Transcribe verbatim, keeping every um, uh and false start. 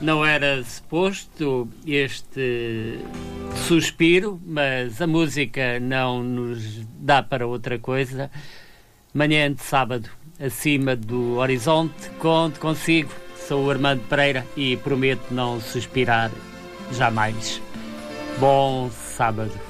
não era suposto este suspiro, mas a música não nos dá para outra coisa. Manhã de sábado, acima do horizonte, conto consigo. Sou o Armando Pereira e prometo não suspirar jamais. Bom sábado.